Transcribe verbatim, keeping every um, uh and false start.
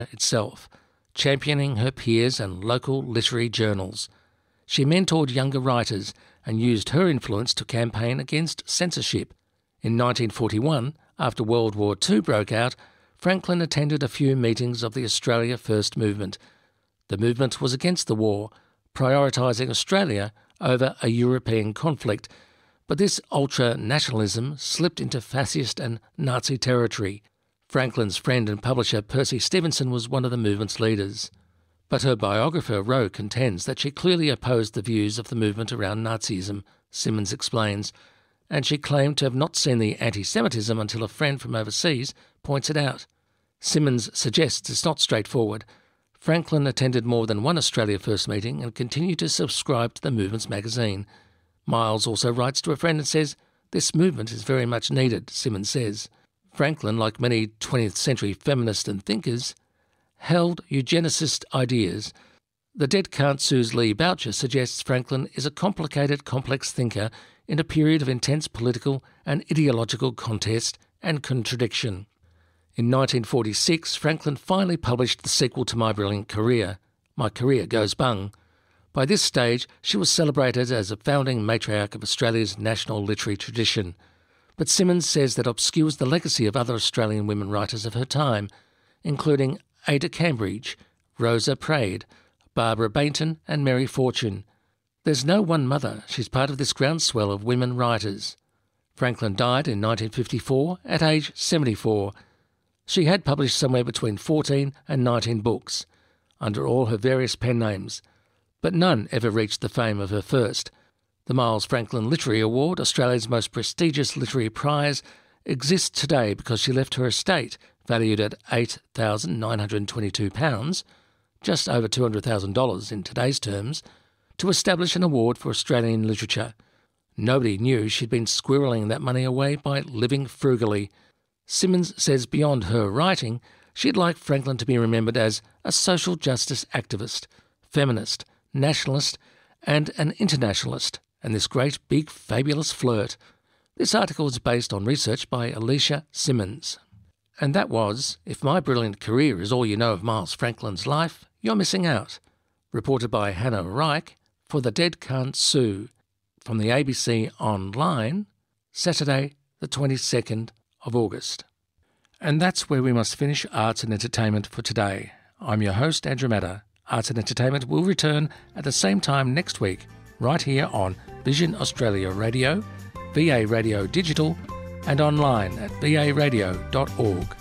itself, championing her peers and local literary journals. She mentored younger writers and used her influence to campaign against censorship. In nineteen forty-one, after World War Two broke out, Franklin attended a few meetings of the Australia First movement. The movement was against the war, prioritising Australia over a European conflict, but this ultra-nationalism slipped into fascist and Nazi territory. Franklin's friend and publisher Percy Stevenson was one of the movement's leaders. But her biographer Rowe contends that she clearly opposed the views of the movement around Nazism, Simmons explains, and she claimed to have not seen the anti-Semitism until a friend from overseas points it out. Simmons suggests it's not straightforward. Franklin attended more than one Australia First meeting and continued to subscribe to the movement's magazine. Miles also writes to a friend and says, "This movement is very much needed," Simmons says. Franklin, like many twentieth century feminists and thinkers, held eugenicist ideas. The Dead Can't Sue's Lee Boucher suggests Franklin is a complicated, complex thinker in a period of intense political and ideological contest and contradiction. In nineteen forty-six, Franklin finally published the sequel to My Brilliant Career, My Career Goes Bung. By this stage, she was celebrated as a founding matriarch of Australia's national literary tradition. But Simmons says that obscures the legacy of other Australian women writers of her time, including Ada Cambridge, Rosa Praed, Barbara Bainton and Mary Fortune. There's no one mother. She's part of this groundswell of women writers. Franklin died in nineteen fifty-four at age seventy-four. She had published somewhere between fourteen and nineteen books, under all her various pen names, but none ever reached the fame of her first. The Miles Franklin Literary Award, Australia's most prestigious literary prize, exists today because she left her estate, valued at eight thousand nine hundred twenty-two pounds, just over two hundred thousand dollars in today's terms, to establish an award for Australian literature. Nobody knew she'd been squirreling that money away by living frugally. Simmons says beyond her writing, she'd like Franklin to be remembered as a social justice activist, feminist, nationalist, and an internationalist, and this great, big, fabulous flirt. This article is based on research by Alicia Simmons. And that was, If My Brilliant Career is All You Know of Miles Franklin's Life, You're Missing Out, reported by Hannah Reich for The Dead Can't Sue, from the A B C Online, Saturday the twenty-second of August. And that's where we must finish Arts and Entertainment for today. I'm your host, Andrew Matter. Arts and Entertainment will return at the same time next week, right here on Vision Australia Radio, V A Radio Digital, and online at v a radio dot org.